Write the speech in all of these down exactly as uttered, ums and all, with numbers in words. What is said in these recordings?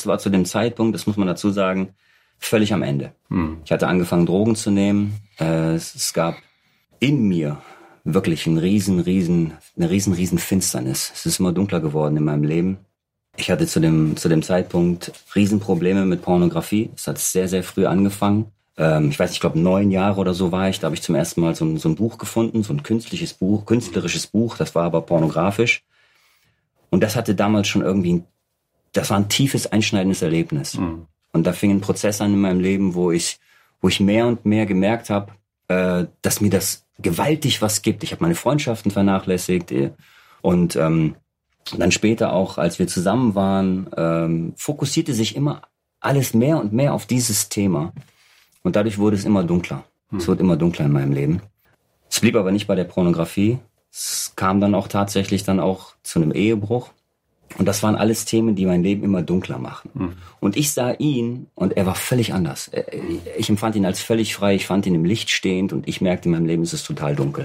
Es war zu dem Zeitpunkt, das muss man dazu sagen, völlig am Ende. Hm. Ich hatte angefangen, Drogen zu nehmen. Äh, es, es gab in mir wirklich ein riesen, riesen, eine riesen, riesen Finsternis. Es ist immer dunkler geworden in meinem Leben. Ich hatte zu dem, zu dem Zeitpunkt Riesenprobleme mit Pornografie. Es hat sehr, sehr früh angefangen. Ähm, ich weiß nicht, ich glaube neun Jahre oder so war ich. Da habe ich zum ersten Mal so ein, so ein Buch gefunden, so ein künstliches Buch, künstlerisches Buch. Das war aber pornografisch. Und das hatte damals schon irgendwie, ein, das war ein tiefes, einschneidendes Erlebnis. Mhm. Und da fing ein Prozess an in meinem Leben, wo ich, wo ich mehr und mehr gemerkt habe, äh, dass mir das gewaltig was gibt. Ich habe meine Freundschaften vernachlässigt und ähm, dann später auch, als wir zusammen waren, ähm, fokussierte sich immer alles mehr und mehr auf dieses Thema. Und dadurch wurde es immer dunkler. Hm. Es wurde immer dunkler in meinem Leben. Es blieb aber nicht bei der Pornografie. Es kam dann auch tatsächlich dann auch zu einem Ehebruch. Und das waren alles Themen, die mein Leben immer dunkler machen. Hm. Und ich sah ihn und er war völlig anders. Ich empfand ihn als völlig frei. Ich fand ihn im Licht stehend und ich merkte, in meinem Leben ist es total dunkel.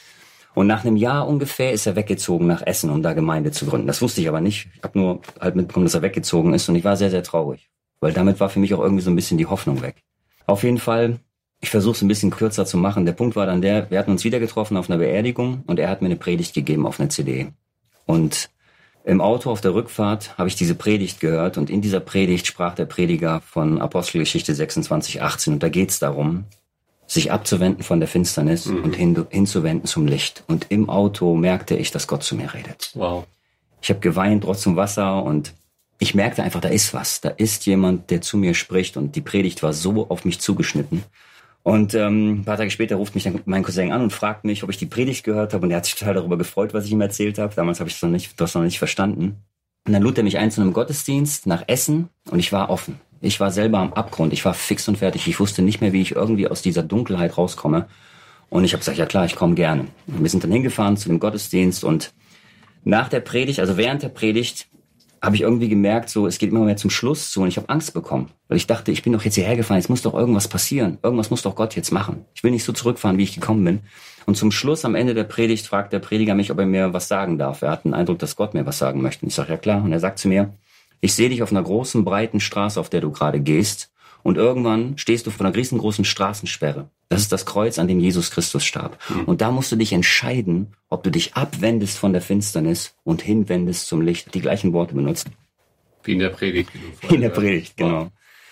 Und nach einem Jahr ungefähr ist er weggezogen nach Essen, um da Gemeinde zu gründen. Das wusste ich aber nicht. Ich habe nur halt mitbekommen, dass er weggezogen ist und ich war sehr, sehr traurig. Weil damit war für mich auch irgendwie so ein bisschen die Hoffnung weg. Auf jeden Fall, ich versuche es ein bisschen kürzer zu machen. Der Punkt war dann der, wir hatten uns wieder getroffen auf einer Beerdigung und er hat mir eine Predigt gegeben auf einer C D. Und im Auto auf der Rückfahrt habe ich diese Predigt gehört und in dieser Predigt sprach der Prediger von Apostelgeschichte sechsundzwanzig achtzehn und da geht es darum, sich abzuwenden von der Finsternis mhm. und hin, hinzuwenden zum Licht. Und im Auto merkte ich, dass Gott zu mir redet. Wow. Ich habe geweint, trotz zum Wasser und ich merkte einfach, da ist was. Da ist jemand, der zu mir spricht und die Predigt war so auf mich zugeschnitten. Und ähm, ein paar Tage später ruft mich dann mein Cousin an und fragt mich, ob ich die Predigt gehört habe. Und er hat sich total darüber gefreut, was ich ihm erzählt habe. Damals habe ich das noch nicht, das noch nicht verstanden. Und dann lud er mich ein zu einem Gottesdienst nach Essen und ich war offen. Ich war selber am Abgrund. Ich war fix und fertig. Ich wusste nicht mehr, wie ich irgendwie aus dieser Dunkelheit rauskomme. Und ich habe gesagt, ja klar, ich komme gerne. Und wir sind dann hingefahren zu dem Gottesdienst und nach der Predigt, also während der Predigt, habe ich irgendwie gemerkt, so es geht immer mehr zum Schluss zu und ich habe Angst bekommen. Weil ich dachte, ich bin doch jetzt hierher gefahren, jetzt muss doch irgendwas passieren. Irgendwas muss doch Gott jetzt machen. Ich will nicht so zurückfahren, wie ich gekommen bin. Und zum Schluss, am Ende der Predigt, fragt der Prediger mich, ob er mir was sagen darf. Er hat den Eindruck, dass Gott mir was sagen möchte. Und ich sage, ja klar. Und er sagt zu mir, ich sehe dich auf einer großen, breiten Straße, auf der du gerade gehst. Und irgendwann stehst du vor einer riesengroßen Straßensperre. Das ist das Kreuz, an dem Jesus Christus starb. Mhm. Und da musst du dich entscheiden, ob du dich abwendest von der Finsternis und hinwendest zum Licht. Die gleichen Worte benutzt. Wie in der Predigt. In der Predigt, genau.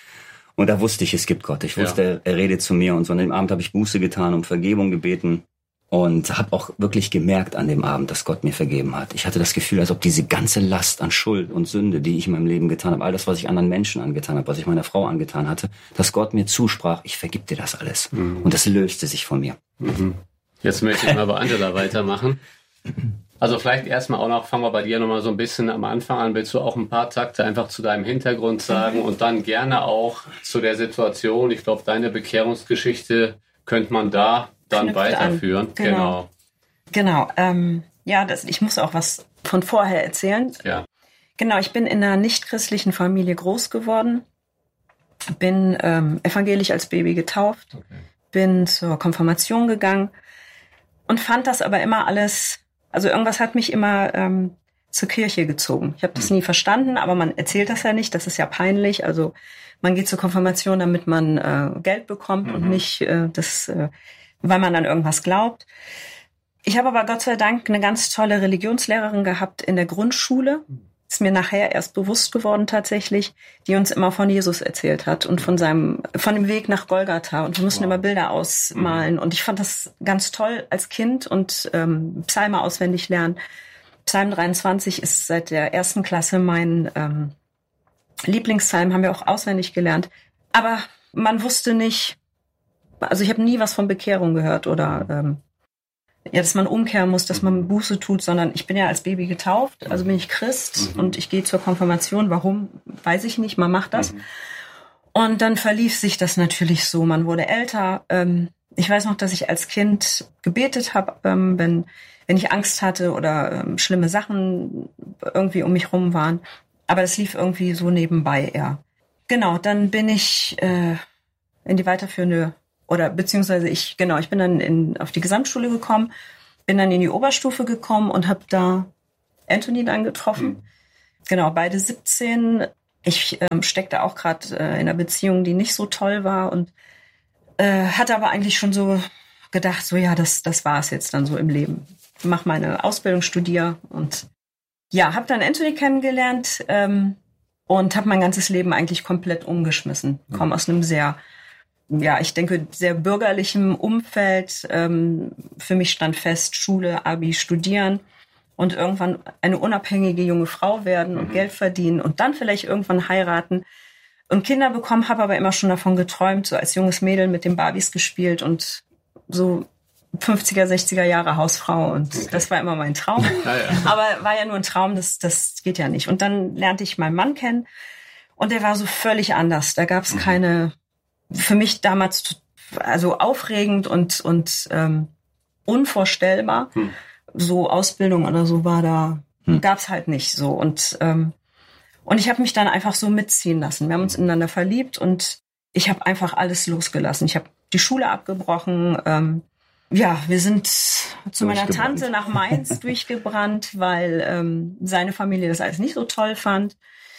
Und da wusste ich, es gibt Gott. Ich wusste, ja. er redet zu mir. Und so an dem Abend habe ich Buße getan, um Vergebung gebeten. Und habe auch wirklich gemerkt an dem Abend, dass Gott mir vergeben hat. Ich hatte das Gefühl, als ob diese ganze Last an Schuld und Sünde, die ich in meinem Leben getan habe, all das, was ich anderen Menschen angetan habe, was ich meiner Frau angetan hatte, dass Gott mir zusprach, ich vergib dir das alles. Mhm. Und das löste sich von mir. Mhm. Jetzt möchte ich mal bei Angela weitermachen. Also vielleicht erstmal auch noch, fangen wir bei dir nochmal so ein bisschen am Anfang an. Willst du auch ein paar Takte einfach zu deinem Hintergrund sagen und dann gerne auch zu der Situation, ich glaube, deine Bekehrungsgeschichte könnte man da dann Knüpft weiterführen. An. Genau. Genau. Ähm, ja, das, ich muss auch was von vorher erzählen. Ja. Genau, ich bin in einer nichtchristlichen Familie groß geworden, bin ähm, evangelisch als Baby getauft, okay. bin zur Konfirmation gegangen und fand das aber immer alles, also irgendwas hat mich immer ähm, zur Kirche gezogen. Ich habe das nie verstanden, aber man erzählt das ja nicht, das ist ja peinlich. Also man geht zur Konfirmation, damit man äh, Geld bekommt mhm. und nicht äh, das... Äh, weil man an irgendwas glaubt. Ich habe aber Gott sei Dank eine ganz tolle Religionslehrerin gehabt in der Grundschule. Ist mir nachher erst bewusst geworden tatsächlich, die uns immer von Jesus erzählt hat und von seinem, von dem Weg nach Golgatha. Und wir mussten wow. immer Bilder ausmalen. Mhm. Und ich fand das ganz toll als Kind und ähm, Psalme auswendig lernen. Psalm dreiundzwanzig ist seit der ersten Klasse mein ähm, Lieblingspsalm, haben wir auch auswendig gelernt. Aber man wusste nicht, also ich habe nie was von Bekehrung gehört oder ähm, ja, dass man umkehren muss, dass man Buße tut, sondern ich bin ja als Baby getauft, also bin ich Christ mhm. und ich gehe zur Konfirmation. Warum, weiß ich nicht, man macht das. Mhm. Und dann verlief sich das natürlich so, man wurde älter. Ähm, ich weiß noch, dass ich als Kind gebetet habe, ähm, wenn, wenn ich Angst hatte oder ähm, schlimme Sachen irgendwie um mich rum waren. Aber das lief irgendwie so nebenbei eher. Genau, dann bin ich äh, in die weiterführende Oder beziehungsweise ich, genau, ich bin dann in, auf die Gesamtschule gekommen, bin dann in die Oberstufe gekommen und habe da Anthony dann getroffen. Mhm. Genau, beide siebzehn. Ich ähm, steckte auch gerade äh, in einer Beziehung, die nicht so toll war und äh, hatte aber eigentlich schon so gedacht, so ja, das das war es jetzt dann so im Leben. Mach meine Ausbildung, studiere und ja, habe dann Anthony kennengelernt ähm, und habe mein ganzes Leben eigentlich komplett umgeschmissen. Komme aus einem sehr, ja, ich denke, sehr bürgerlichen Umfeld. Ähm, für mich stand fest, Schule, Abi, studieren. Und irgendwann eine unabhängige junge Frau werden und mhm. Geld verdienen und dann vielleicht irgendwann heiraten und Kinder bekommen, habe aber immer schon davon geträumt, so als junges Mädel mit den Barbies gespielt und so fünfziger, sechziger Jahre Hausfrau und okay. Das war immer mein Traum. Ja, ja. Aber war ja nur ein Traum, das, das geht ja nicht. Und dann lernte ich meinen Mann kennen und der war so völlig anders. Da gab es mhm. keine, für mich damals also aufregend und, und ähm, unvorstellbar. Mhm. So Ausbildung oder so war da, hm. gab's halt nicht so. Und ähm, und ich habe mich dann einfach so mitziehen lassen. Wir haben uns ineinander verliebt und ich habe einfach alles losgelassen. Ich habe die Schule abgebrochen. Ähm, ja, wir sind zu meiner Tante nach Mainz durchgebrannt, weil ähm, seine Familie das alles nicht so toll fand.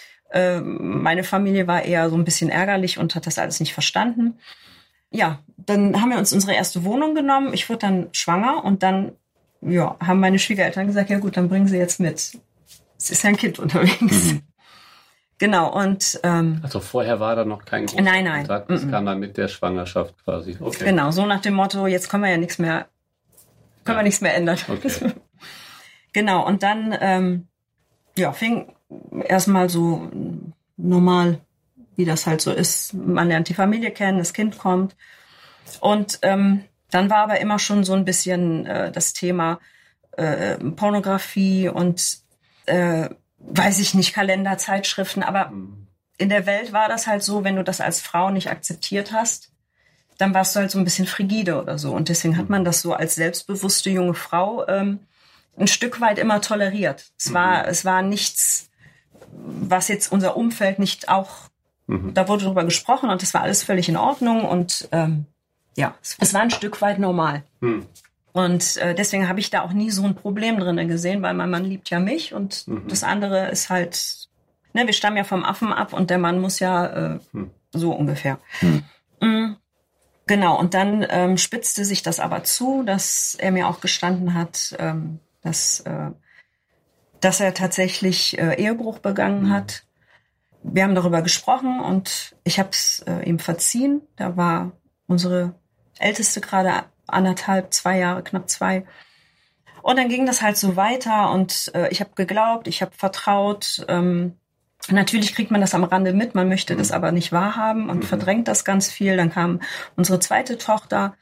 Ähm, meine Familie war eher so ein bisschen ärgerlich und hat das alles nicht verstanden. Ja, dann haben wir uns unsere erste Wohnung genommen. Ich wurde dann schwanger und dann ja, haben meine Schwiegereltern gesagt, ja gut, dann bringen Sie jetzt mit. Es ist ja ein Kind unterwegs. Mhm. Genau, und ähm, also vorher war da noch kein großer nein, nein. Kontakt, das mhm. kam dann mit der Schwangerschaft quasi. Okay. Genau, so nach dem Motto, jetzt können wir ja nichts mehr, können ja. wir nichts mehr ändern. Okay. Genau, und dann ähm, ja, fing erstmal so normal, wie das halt so ist. Man lernt die Familie kennen, das Kind kommt. Und ähm, dann war aber immer schon so ein bisschen äh, das Thema äh, Pornografie und, äh, weiß ich nicht, Kalender, Zeitschriften. Aber mhm. in der Welt war das halt so, wenn du das als Frau nicht akzeptiert hast, dann warst du halt so ein bisschen frigide oder so. Und deswegen hat man das so als selbstbewusste junge Frau ähm, ein Stück weit immer toleriert. Es mhm. war, es war nichts, was jetzt unser Umfeld nicht auch, mhm. da wurde drüber gesprochen und das war alles völlig in Ordnung und ähm, ja, es war ein Stück weit normal. Hm. Und äh, deswegen habe ich da auch nie so ein Problem drin gesehen, weil mein Mann liebt ja mich und mhm. das andere ist halt, ne, wir stammen ja vom Affen ab und der Mann muss ja äh, hm. so ungefähr. Hm. Mhm. Genau, und dann ähm, spitzte sich das aber zu, dass er mir auch gestanden hat, ähm, dass, äh, dass er tatsächlich äh, Ehebruch begangen hm. hat. Wir haben darüber gesprochen und ich habe es äh, ihm verziehen. Da war unsere Älteste gerade anderthalb, zwei Jahre, knapp zwei. Und dann ging das halt so weiter und äh, ich habe geglaubt, ich habe vertraut. Ähm, natürlich kriegt man das am Rande mit, man möchte das aber nicht wahrhaben und mhm. verdrängt das ganz viel. Dann kam unsere zweite Tochter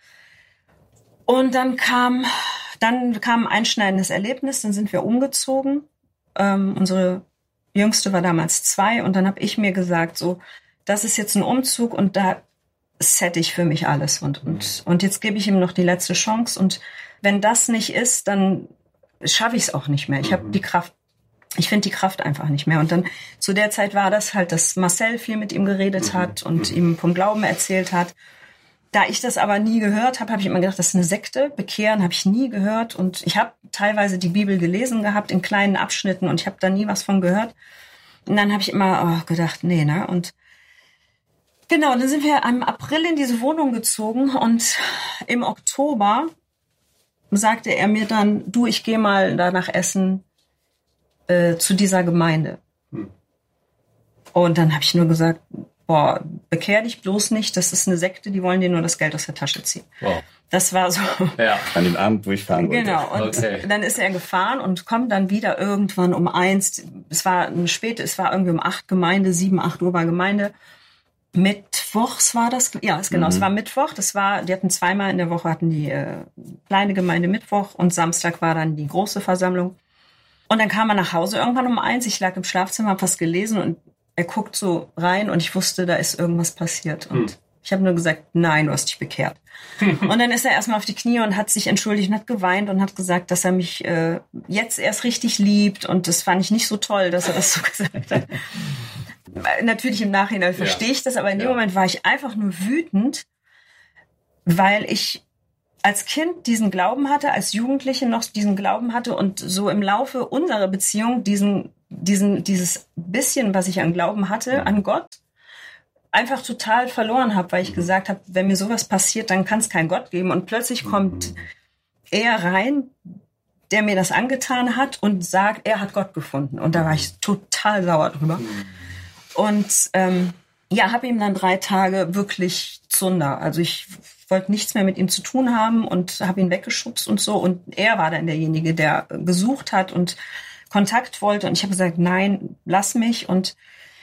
und dann kam, dann kam ein einschneidendes Erlebnis, dann sind wir umgezogen. Ähm, unsere Jüngste war damals zwei und dann habe ich mir gesagt, so, das ist jetzt ein Umzug und da set ich für mich alles und, und, und jetzt gebe ich ihm noch die letzte Chance und wenn das nicht ist, dann schaffe ich es auch nicht mehr. Ich habe die Kraft, ich finde die Kraft einfach nicht mehr. Und dann zu der Zeit war das halt, dass Marcel viel mit ihm geredet hat und ihm vom Glauben erzählt hat. Da ich das aber nie gehört habe, habe ich immer gedacht, das ist eine Sekte. Bekehren habe ich nie gehört und ich habe teilweise die Bibel gelesen gehabt in kleinen Abschnitten und ich habe da nie was von gehört. Und dann habe ich immer oh, gedacht, nee, ne? Und genau, dann sind wir im April in diese Wohnung gezogen und im Oktober sagte er mir dann, du, ich gehe mal da nach Essen äh, zu dieser Gemeinde. Hm. Und dann habe ich nur gesagt, boah, bekehr dich bloß nicht, das ist eine Sekte, die wollen dir nur das Geld aus der Tasche ziehen. Wow. Das war so. Ja, an dem Abend, wo ich fahren wollte. Genau, und okay. Dann ist er gefahren und kommt dann wieder irgendwann um eins, es war eine späte, es war irgendwie um acht Gemeinde, sieben, acht Uhr war Gemeinde. Mittwochs war das, ja, ist genau, mhm. es war Mittwoch, das war, die hatten zweimal in der Woche, hatten die äh, kleine Gemeinde Mittwoch und Samstag war dann die große Versammlung. Und dann kam er nach Hause irgendwann um eins, ich lag im Schlafzimmer, hab was gelesen und er guckt so rein und ich wusste, da ist irgendwas passiert. Und mhm. ich habe nur gesagt, nein, du hast dich bekehrt. Und dann ist er erstmal auf die Knie und hat sich entschuldigt und hat geweint und hat gesagt, dass er mich äh, jetzt erst richtig liebt und das fand ich nicht so toll, dass er das so gesagt hat. Natürlich im Nachhinein verstehe ja. ich das, aber in dem ja. Moment war ich einfach nur wütend, weil ich als Kind diesen Glauben hatte, als Jugendliche noch diesen Glauben hatte und so im Laufe unserer Beziehung diesen diesen, dieses bisschen, was ich an Glauben hatte, an Gott, einfach total verloren habe, weil ich gesagt habe, wenn mir sowas passiert, dann kann es keinen Gott geben. Und plötzlich kommt er rein, der mir das angetan hat und sagt, er hat Gott gefunden. Und da war ich total sauer drüber. Und ähm, ja, habe ihm dann drei Tage wirklich Zunder. Also ich wollte nichts mehr mit ihm zu tun haben und habe ihn weggeschubst und so. Und er war dann derjenige, der gesucht hat und Kontakt wollte. Und ich habe gesagt, nein, lass mich. Und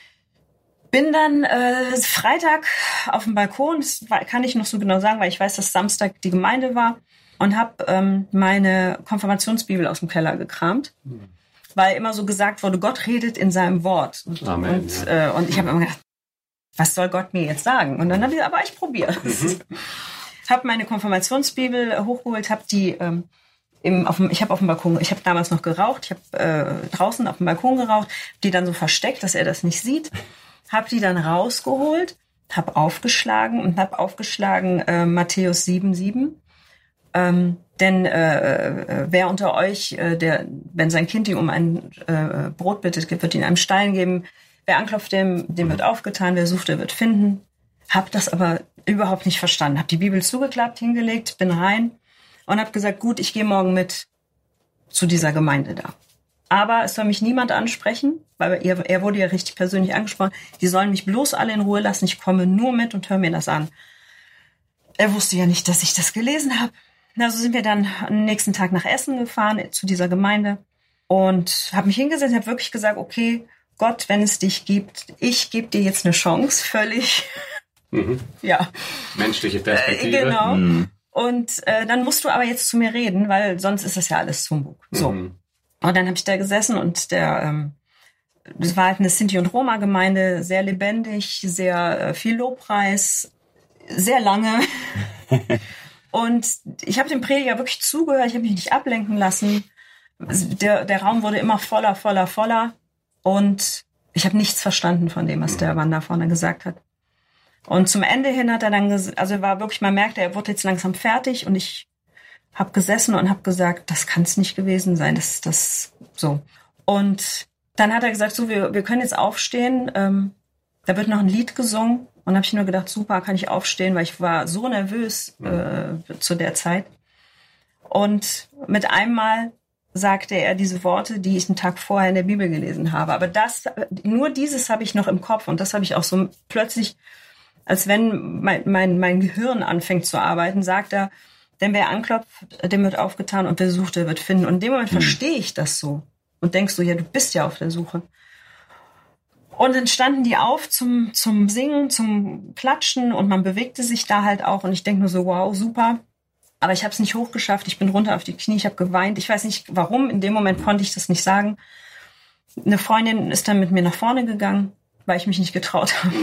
bin dann äh, Freitag auf dem Balkon, das war, kann ich noch so genau sagen, weil ich weiß, dass Samstag die Gemeinde war, und habe ähm, meine Konfirmationsbibel aus dem Keller gekramt, mhm. weil immer so gesagt wurde, Gott redet in seinem Wort. Amen, und, ja. äh, und ich habe immer gedacht, was soll Gott mir jetzt sagen? Und dann habe ich, aber ich probiere es. Mhm. Habe meine Konfirmationsbibel hochgeholt, habe die ähm, im, auf dem, ich habe auf dem Balkon, ich habe damals noch geraucht, ich habe äh, draußen auf dem Balkon geraucht, die dann so versteckt, dass er das nicht sieht. Habe die dann rausgeholt, habe aufgeschlagen und habe aufgeschlagen äh, Matthäus sieben sieben. Ähm, denn äh, äh, wer unter euch, äh, der, wenn sein Kind ihm um ein äh, Brot bittet, wird ihn einem Stein geben. Wer anklopft, dem, dem wird aufgetan. Wer sucht, der wird finden. Hab das aber überhaupt nicht verstanden. Hab die Bibel zugeklappt, hingelegt, bin rein und hab gesagt, gut, ich gehe morgen mit zu dieser Gemeinde da. Aber es soll mich niemand ansprechen, weil er, er wurde ja richtig persönlich angesprochen. Die sollen mich bloß alle in Ruhe lassen. Ich komme nur mit und höre mir das an. Er wusste ja nicht, dass ich das gelesen habe. Na, so sind wir dann am nächsten Tag nach Essen gefahren, zu dieser Gemeinde. Und habe mich hingesetzt und habe wirklich gesagt, okay, Gott, wenn es dich gibt, ich gebe dir jetzt eine Chance, völlig, mhm. ja. Menschliche Perspektive. Äh, genau. Mhm. Und äh, dann musst du aber jetzt zu mir reden, weil sonst ist das ja alles Humbug. So. Mhm. Und dann habe ich da gesessen und der, ähm, das war halt eine Sinti- und Roma-Gemeinde, sehr lebendig, sehr äh, viel Lobpreis, sehr lange. Und ich habe dem Prediger wirklich zugehört, ich habe mich nicht ablenken lassen. Der, der Raum wurde immer voller, voller, voller. Und ich habe nichts verstanden von dem, was der Mann da vorne gesagt hat. Und zum Ende hin hat er dann, ges- also war wirklich, man merkte, er wurde jetzt langsam fertig. Und ich habe gesessen und habe gesagt, das kann es nicht gewesen sein. Das, das so. Und dann hat er gesagt, so, wir, wir können jetzt aufstehen. Ähm, da wird noch ein Lied gesungen. Und habe ich nur gedacht, super, kann ich aufstehen, weil ich war so nervös äh, zu der Zeit. Und mit einmal sagte er diese Worte, die ich einen Tag vorher in der Bibel gelesen habe. Aber das, nur dieses habe ich noch im Kopf. Und das habe ich auch so plötzlich, als wenn mein, mein, mein Gehirn anfängt zu arbeiten, sagt er, denn wer anklopft, dem wird aufgetan und wer sucht, der wird finden. Und in dem Moment mhm. verstehe ich das so. Und denkst so, ja, du bist ja auf der Suche. Und dann standen die auf zum, zum Singen, zum Klatschen und man bewegte sich da halt auch. Und ich denke nur so, wow, super. Aber ich habe es nicht hochgeschafft. Ich bin runter auf die Knie, ich habe geweint. Ich weiß nicht, warum. In dem Moment konnte ich das nicht sagen. Eine Freundin ist dann mit mir nach vorne gegangen, weil ich mich nicht getraut habe.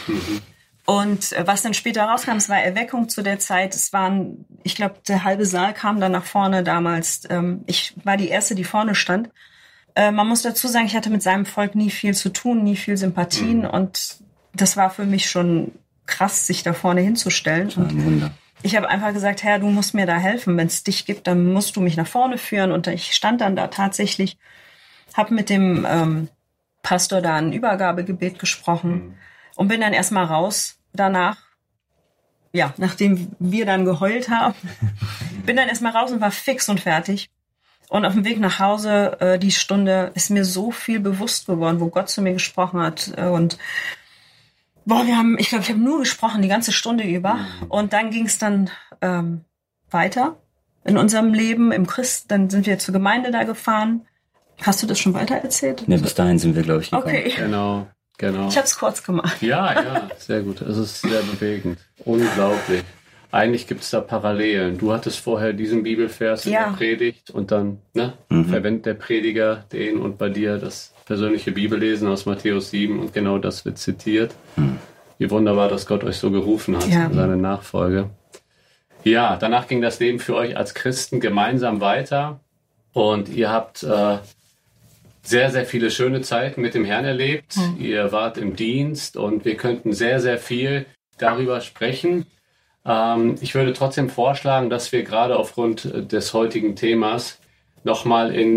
Und was dann später rauskam, es war Erweckung zu der Zeit. Es waren, ich glaube, der halbe Saal kam dann nach vorne damals. Ich war die Erste, die vorne stand. Man muss dazu sagen, ich hatte mit seinem Volk nie viel zu tun, nie viel Sympathien. Mhm. Und das war für mich schon krass, sich da vorne hinzustellen. Das war ein Wunder. Ich habe einfach gesagt, Herr, du musst mir da helfen. Wenn es dich gibt, dann musst du mich nach vorne führen. Und ich stand dann da tatsächlich, habe mit dem ähm, Pastor da ein Übergabegebet gesprochen mhm. und bin dann erstmal raus danach. Ja, nachdem wir dann geheult haben, bin dann erstmal raus und war fix und fertig. Und auf dem Weg nach Hause, äh, die Stunde, ist mir so viel bewusst geworden, wo Gott zu mir gesprochen hat. Äh, und boah, wir haben, ich glaube, ich habe nur gesprochen die ganze Stunde über. Und dann ging es dann ähm, weiter in unserem Leben im Christ. Dann sind wir zur Gemeinde da gefahren. Hast du das schon weiter erzählt? Ne, bis dahin sind wir, glaube ich, gekommen. Okay. Genau, genau. Ich habe es kurz gemacht. Ja, ja, sehr gut. Es ist sehr bewegend. Unglaublich. Eigentlich gibt es da Parallelen. Du hattest vorher diesen Bibelvers ja. in der Predigt und dann ne, mhm. verwendet der Prediger den und bei dir das persönliche Bibellesen aus Matthäus sieben und genau das wird zitiert. Mhm. Wie wunderbar, dass Gott euch so gerufen hat ja. in seine Nachfolge. Ja, danach ging das Leben für euch als Christen gemeinsam weiter und ihr habt äh, sehr, sehr viele schöne Zeiten mit dem Herrn erlebt. Mhm. Ihr wart im Dienst und wir könnten sehr, sehr viel darüber sprechen. Ich würde trotzdem vorschlagen, dass wir gerade aufgrund des heutigen Themas nochmal in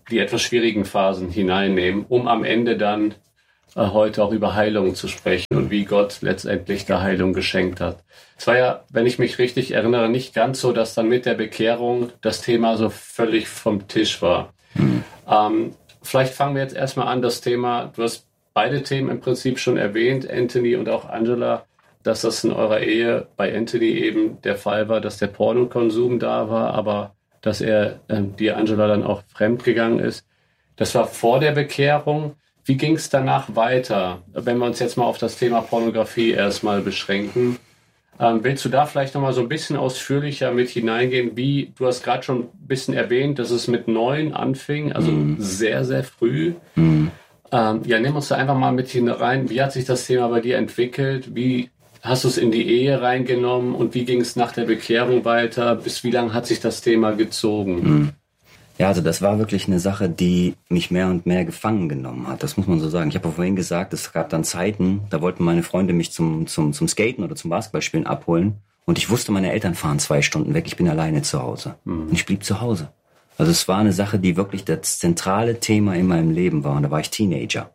die etwas schwierigen Phasen hineinnehmen, um am Ende dann äh, heute auch über Heilung zu sprechen und wie Gott letztendlich da Heilung geschenkt hat. Es war ja, wenn ich mich richtig erinnere, nicht ganz so, dass dann mit der Bekehrung das Thema so völlig vom Tisch war. Mhm. Ähm, vielleicht fangen wir jetzt erstmal an, das Thema, du hast beide Themen im Prinzip schon erwähnt, Anthony und auch Angela, dass das in eurer Ehe bei Anthony eben der Fall war, dass der Pornokonsum da war, aber dass er, äh, dir Angela dann auch fremdgegangen ist. Das war vor der Bekehrung. Wie ging es danach weiter? Wenn wir uns jetzt mal auf das Thema Pornografie erstmal beschränken. Ähm, willst du da vielleicht nochmal so ein bisschen ausführlicher mit hineingehen? Wie, du hast gerade schon ein bisschen erwähnt, dass es mit neun anfing, also mm. sehr, sehr früh. Mm. Ähm, ja, nimm uns da einfach mal mit hinein. Wie hat sich das Thema bei dir entwickelt? Wie hast du es in die Ehe reingenommen und wie ging es nach der Bekehrung weiter? Bis wie lange hat sich das Thema gezogen? Ja, also das war wirklich eine Sache, die mich mehr und mehr gefangen genommen hat. Das muss man so sagen. Ich habe vorhin gesagt, es gab dann Zeiten, da wollten meine Freunde mich zum, zum, zum Skaten oder zum Basketballspielen abholen. Und ich wusste, meine Eltern fahren zwei Stunden weg. Ich bin alleine zu Hause. Mhm. Und ich blieb zu Hause. Also es war eine Sache, die wirklich das zentrale Thema in meinem Leben war. Und da war ich Teenager.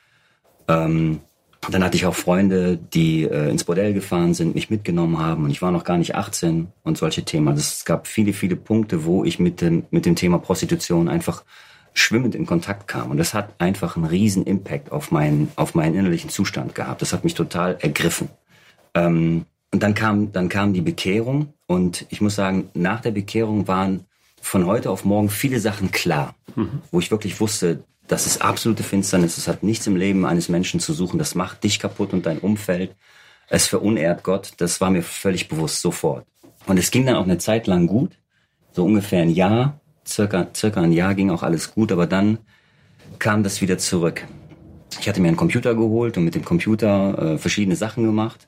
Ähm, Dann hatte ich auch Freunde, die äh, ins Bordell gefahren sind, mich mitgenommen haben und ich war noch gar nicht achtzehn und solche Themen. Also es gab viele, viele Punkte, wo ich mit dem, mit dem Thema Prostitution einfach schwimmend in Kontakt kam. Und das hat einfach einen riesen Impact auf meinen, auf meinen innerlichen Zustand gehabt. Das hat mich total ergriffen. Ähm, und dann kam, dann kam die Bekehrung und ich muss sagen, nach der Bekehrung waren von heute auf morgen viele Sachen klar, mhm. wo ich wirklich wusste, das ist absolute Finsternis, es hat nichts im Leben eines Menschen zu suchen, das macht dich kaputt und dein Umfeld, es verunehrt Gott, das war mir völlig bewusst, sofort. Und es ging dann auch eine Zeit lang gut, so ungefähr ein Jahr, circa, circa ein Jahr ging auch alles gut, aber dann kam das wieder zurück. Ich hatte mir einen Computer geholt und mit dem Computer äh, verschiedene Sachen gemacht.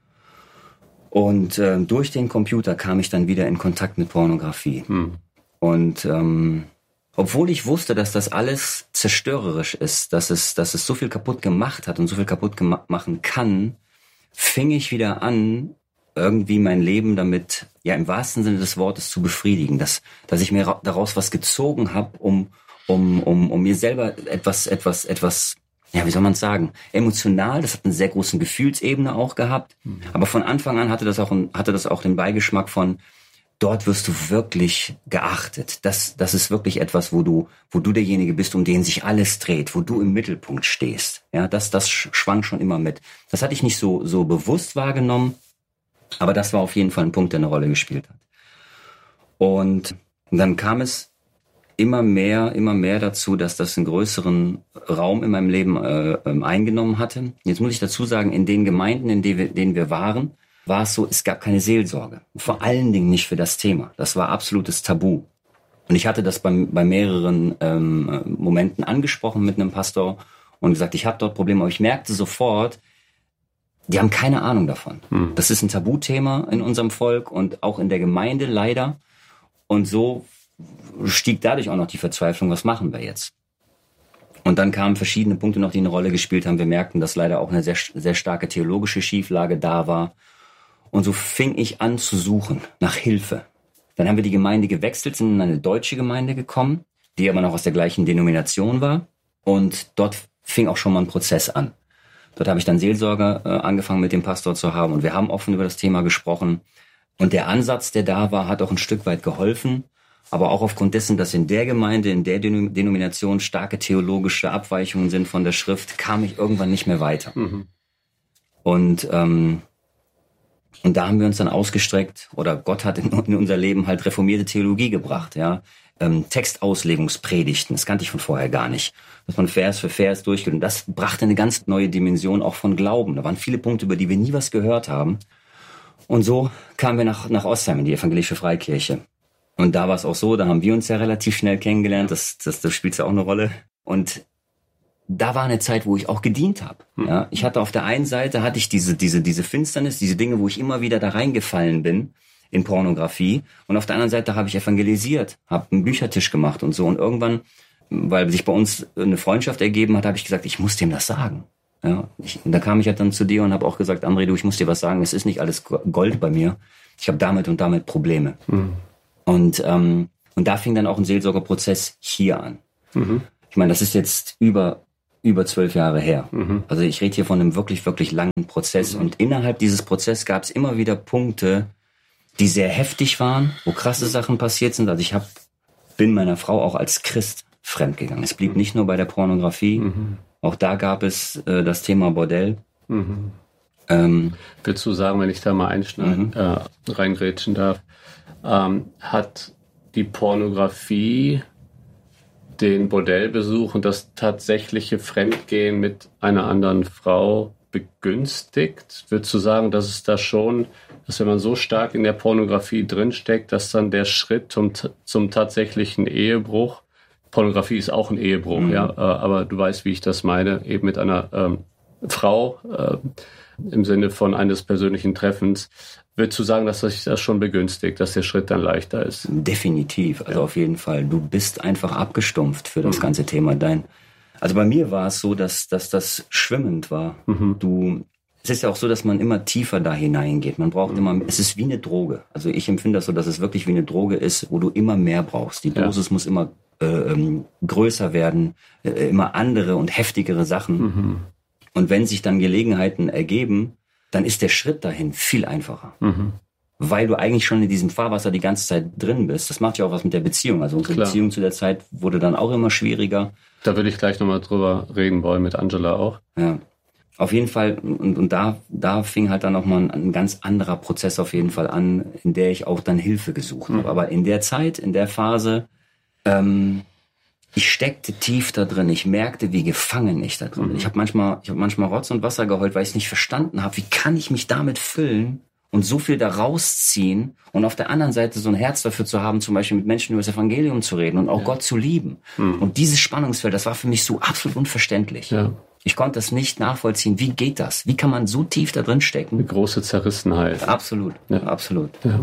Und äh, durch den Computer kam ich dann wieder in Kontakt mit Pornografie. Hm. Und ähm, obwohl ich wusste, dass das alles zerstörerisch ist, dass es, dass es so viel kaputt gemacht hat und so viel kaputt gema- machen kann, fing ich wieder an, irgendwie mein Leben damit, ja im wahrsten Sinne des Wortes, zu befriedigen. Dass, dass ich mir ra- daraus was gezogen habe, um, um, um, um mir selber etwas, etwas, etwas, ja wie soll man es sagen, emotional, das hat eine sehr große Gefühlsebene auch gehabt. Mhm. Aber von Anfang an hatte das auch, ein, hatte das auch den Beigeschmack von, dort wirst du wirklich geachtet. Das, das ist wirklich etwas, wo du, wo du derjenige bist, um den sich alles dreht, wo du im Mittelpunkt stehst. Ja, das, das schwang schon immer mit. Das hatte ich nicht so, so bewusst wahrgenommen, aber das war auf jeden Fall ein Punkt, der eine Rolle gespielt hat. Und dann kam es immer mehr, immer mehr dazu, dass das einen größeren Raum in meinem Leben äh, eingenommen hatte. Jetzt muss ich dazu sagen, in den Gemeinden, in denen wir, denen wir waren, war es so, es gab keine Seelsorge. Vor allen Dingen nicht für das Thema. Das war absolutes Tabu. Und ich hatte das bei, bei mehreren ähm, Momenten angesprochen mit einem Pastor und gesagt, ich habe dort Probleme. Aber ich merkte sofort, die haben keine Ahnung davon. Hm. Das ist ein Tabuthema in unserem Volk und auch in der Gemeinde leider. Und so stieg dadurch auch noch die Verzweiflung, was machen wir jetzt? Und dann kamen verschiedene Punkte noch, die eine Rolle gespielt haben. Wir merkten, dass leider auch eine sehr, sehr starke theologische Schieflage da war. Und so fing ich an zu suchen nach Hilfe. Dann haben wir die Gemeinde gewechselt, sind in eine deutsche Gemeinde gekommen, die aber noch aus der gleichen Denomination war. Und dort fing auch schon mal ein Prozess an. Dort habe ich dann Seelsorge äh, angefangen mit dem Pastor zu haben und wir haben offen über das Thema gesprochen. Und der Ansatz, der da war, hat auch ein Stück weit geholfen. Aber auch aufgrund dessen, dass in der Gemeinde, in der Denomination starke theologische Abweichungen sind von der Schrift, kam ich irgendwann nicht mehr weiter. Mhm. Und ähm, Und da haben wir uns dann ausgestreckt, oder Gott hat in, in unser Leben halt reformierte Theologie gebracht, ja. Ähm, Textauslegungspredigten, das kannte ich von vorher gar nicht. Dass man Vers für Vers durchgeht. Und das brachte eine ganz neue Dimension auch von Glauben. Da waren viele Punkte, über die wir nie was gehört haben. Und so kamen wir nach, nach Ostheim in die evangelische Freikirche. Und da war es auch so, da haben wir uns ja relativ schnell kennengelernt, das, das, das spielt ja auch eine Rolle. Und da war eine Zeit, wo ich auch gedient habe. Ja, ich hatte auf der einen Seite hatte ich diese diese diese Finsternis, diese Dinge, wo ich immer wieder da reingefallen bin in Pornografie, und auf der anderen Seite habe ich evangelisiert, habe einen Büchertisch gemacht und so. Und irgendwann, weil sich bei uns eine Freundschaft ergeben hat, habe ich gesagt, ich muss dem das sagen. Ja, ich, da kam ich halt dann zu dir und habe auch gesagt, André, du, ich muss dir was sagen. Es ist nicht alles Gold bei mir. Ich habe damit und damit Probleme. Mhm. Und ähm, und da fing dann auch ein Seelsorgerprozess hier an. Mhm. Ich meine, das ist jetzt über über zwölf Jahre her. Mhm. Also ich rede hier von einem wirklich, wirklich langen Prozess. Mhm. Und innerhalb dieses Prozesses gab es immer wieder Punkte, die sehr heftig waren, wo krasse Sachen passiert sind. Also ich hab, bin meiner Frau auch als Christ fremdgegangen. Es blieb nicht nur bei der Pornografie. Mhm. Auch da gab es äh, das Thema Bordell. Mhm. Ähm, Willst du sagen, wenn ich da mal einschneiden, mhm. äh, reingrätschen darf, ähm, hat die Pornografie den Bordellbesuch und das tatsächliche Fremdgehen mit einer anderen Frau begünstigt? Würdest du sagen, dass es da schon, dass wenn man so stark in der Pornografie drinsteckt, dass dann der Schritt zum, zum tatsächlichen Ehebruch, Pornografie ist auch ein Ehebruch, mhm. ja, aber du weißt, wie ich das meine, eben mit einer ähm, Frau äh, im Sinne von eines persönlichen Treffens, würdest du sagen, dass sich das schon begünstigt, dass der Schritt dann leichter ist? Definitiv, also ja. Auf jeden Fall. Du bist einfach abgestumpft für das mhm. ganze Thema. Dein, also bei mir war es so, dass, dass das schwimmend war. Mhm. Du, es ist ja auch so, dass man immer tiefer da hineingeht. Man braucht mhm. immer, es ist wie eine Droge. Also ich empfinde das so, dass es wirklich wie eine Droge ist, wo du immer mehr brauchst. Die Dosis ja. muss immer äh, ähm, größer werden, äh, immer andere und heftigere Sachen. Mhm. Und wenn sich dann Gelegenheiten ergeben, dann ist der Schritt dahin viel einfacher. Mhm. Weil du eigentlich schon in diesem Fahrwasser die ganze Zeit drin bist. Das macht ja auch was mit der Beziehung. Also unsere Klar. Beziehung zu der Zeit wurde dann auch immer schwieriger. Da würde ich gleich nochmal drüber reden wollen, mit Angela auch. Ja, auf jeden Fall. Und, und da, da fing halt dann nochmal ein, ein ganz anderer Prozess auf jeden Fall an, in der ich auch dann Hilfe gesucht mhm. habe. Aber in der Zeit, in der Phase, ähm, ich steckte tief da drin. Ich merkte, wie gefangen ich da drin bin. Mhm. Ich habe manchmal, ich habe manchmal Rotz und Wasser geheult, weil ich es nicht verstanden habe. Wie kann ich mich damit füllen und so viel da rausziehen und auf der anderen Seite so ein Herz dafür zu haben, zum Beispiel mit Menschen über das Evangelium zu reden und auch ja. Gott zu lieben. Mhm. Und dieses Spannungsfeld, das war für mich so absolut unverständlich. Ja. Ich konnte das nicht nachvollziehen. Wie geht das? Wie kann man so tief da drin stecken? Eine große Zerrissenheit. Absolut, ja. absolut. Ja.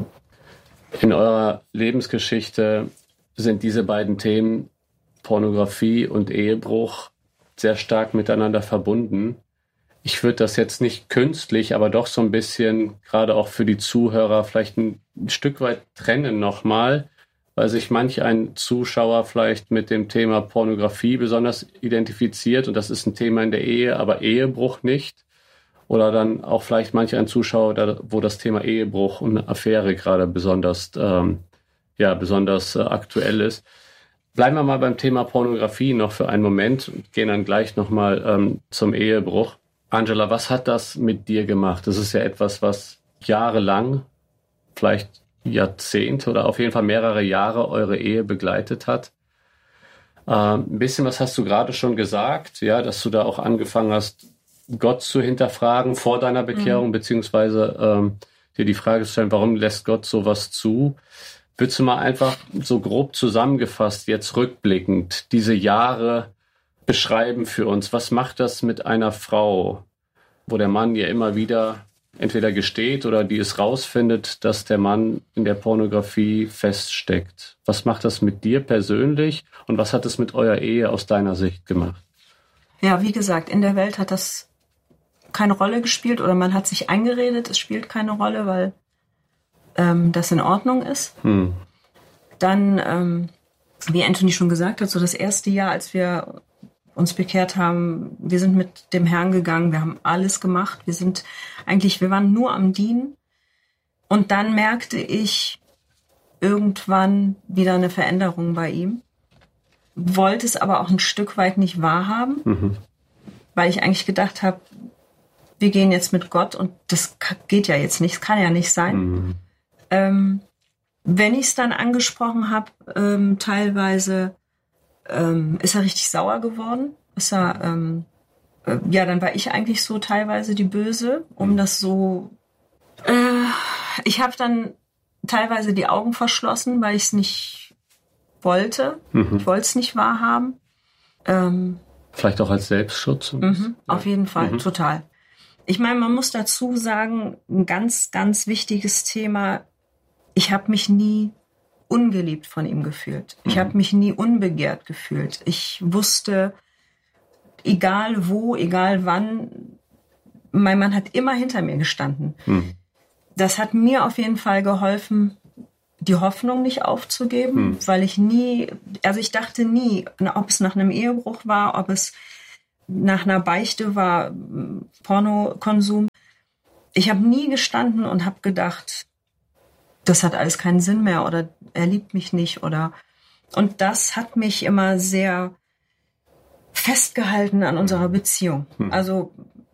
In eurer Lebensgeschichte sind diese beiden Themen Pornografie und Ehebruch sehr stark miteinander verbunden. Ich würde das jetzt nicht künstlich, aber doch so ein bisschen, gerade auch für die Zuhörer, vielleicht ein, ein Stück weit trennen nochmal, weil sich manch ein Zuschauer vielleicht mit dem Thema Pornografie besonders identifiziert und das ist ein Thema in der Ehe, aber Ehebruch nicht. Oder dann auch vielleicht manch ein Zuschauer, wo das Thema Ehebruch und eine Affäre gerade besonders, ähm, ja, besonders äh, aktuell ist. Bleiben wir mal beim Thema Pornografie noch für einen Moment und gehen dann gleich nochmal ähm, zum Ehebruch. Angela, was hat das mit dir gemacht? Das ist ja etwas, was jahrelang, vielleicht Jahrzehnte oder auf jeden Fall mehrere Jahre eure Ehe begleitet hat. Ähm, ein bisschen was hast du gerade schon gesagt, ja, dass du da auch angefangen hast, Gott zu hinterfragen vor deiner Bekehrung, mhm. beziehungsweise ähm, dir die Frage zu stellen, warum lässt Gott sowas zu? Würdest du mal einfach so grob zusammengefasst, jetzt rückblickend, diese Jahre beschreiben für uns? Was macht das mit einer Frau, wo der Mann ja immer wieder entweder gesteht oder die es rausfindet, dass der Mann in der Pornografie feststeckt? Was macht das mit dir persönlich und was hat es mit eurer Ehe aus deiner Sicht gemacht? Ja, wie gesagt, in der Welt hat das keine Rolle gespielt oder man hat sich eingeredet, es spielt keine Rolle, weil ähm, das in Ordnung ist. Hm. Dann, ähm, wie Anthony schon gesagt hat, so das erste Jahr, als wir uns bekehrt haben, wir sind mit dem Herrn gegangen, wir haben alles gemacht, wir sind eigentlich, wir waren nur am Dienen. Und dann merkte ich irgendwann wieder eine Veränderung bei ihm, wollte es aber auch ein Stück weit nicht wahrhaben, mhm. weil ich eigentlich gedacht habe, wir gehen jetzt mit Gott und das geht ja jetzt nicht, das kann ja nicht sein. Mhm. Ähm, wenn ich es dann angesprochen habe, ähm, teilweise ähm, ist er richtig sauer geworden. Ist er, ähm, äh, ja, dann war ich eigentlich so teilweise die Böse, um mhm. das so. Äh, ich habe dann teilweise die Augen verschlossen, weil ich es nicht wollte. Mhm. Ich wollte es nicht wahrhaben. Ähm, Vielleicht auch als Selbstschutz? Mhm, ja. Auf jeden Fall, mhm. total. Ich meine, man muss dazu sagen, ein ganz, ganz wichtiges Thema, ich habe mich nie ungeliebt von ihm gefühlt. Ich mhm. habe mich nie unbegehrt gefühlt. Ich wusste, egal wo, egal wann, mein Mann hat immer hinter mir gestanden. Mhm. Das hat mir auf jeden Fall geholfen, die Hoffnung nicht aufzugeben, hm. weil ich nie, also ich dachte nie, ob es nach einem Ehebruch war, ob es nach einer Beichte war, Pornokonsum. Ich habe nie gestanden und habe gedacht, das hat alles keinen Sinn mehr oder er liebt mich nicht oder und das hat mich immer sehr festgehalten an unserer Beziehung. Hm. Also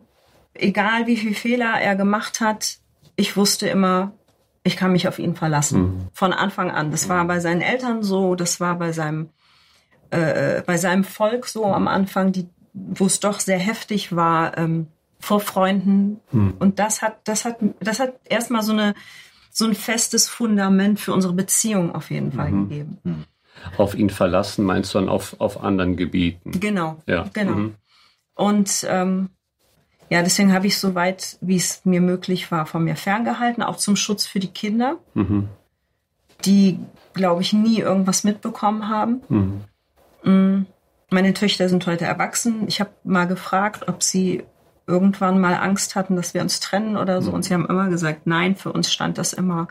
egal wie viel Fehler er gemacht hat, ich wusste immer, ich kann mich auf ihn verlassen. Mhm. Von Anfang an. Das war bei seinen Eltern so, das war bei seinem, äh, bei seinem Volk so am Anfang, die, wo es doch sehr heftig war, ähm, vor Freunden. Mhm. Und das hat, das hat, das hat erstmal so eine, so ein festes Fundament für unsere Beziehung auf jeden Fall mhm. gegeben. Mhm. Auf ihn verlassen meinst du dann auf, auf anderen Gebieten? Genau, ja. genau. Mhm. Und, ähm, ja, deswegen habe ich so weit, wie es mir möglich war, von mir ferngehalten, auch zum Schutz für die Kinder, mhm. die, glaube ich, nie irgendwas mitbekommen haben. Mhm. Meine Töchter sind heute erwachsen. Ich habe mal gefragt, ob sie irgendwann mal Angst hatten, dass wir uns trennen oder so. Mhm. Und sie haben immer gesagt, nein, für uns stand das immer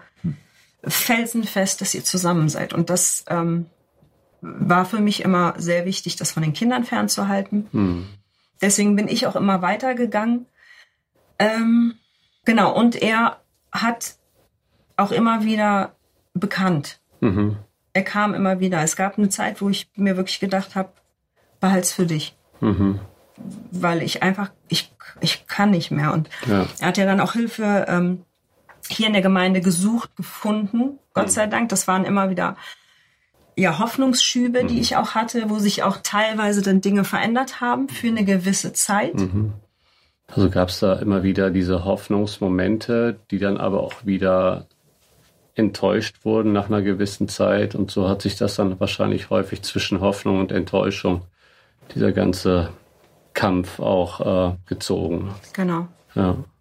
felsenfest, dass ihr zusammen seid. Und das ähm, war für mich immer sehr wichtig, das von den Kindern fernzuhalten. Mhm. Deswegen bin ich auch immer weitergegangen. Ähm, genau, und er hat auch immer wieder bekannt. Mhm. Er kam immer wieder. Es gab eine Zeit, wo ich mir wirklich gedacht habe, behalt's für dich. Mhm. Weil ich einfach, ich, ich kann nicht mehr. Und ja. er hat ja dann auch Hilfe ähm, hier in der Gemeinde gesucht, gefunden. Gott mhm. sei Dank, das waren immer wieder ja, Hoffnungsschübe, die mhm. ich auch hatte, wo sich auch teilweise dann Dinge verändert haben für eine gewisse Zeit. Mhm. Also gab es da immer wieder diese Hoffnungsmomente, die dann aber auch wieder enttäuscht wurden nach einer gewissen Zeit. Und so hat sich das dann wahrscheinlich häufig zwischen Hoffnung und Enttäuschung, dieser ganze Kampf auch äh, gezogen. Genau. Ja.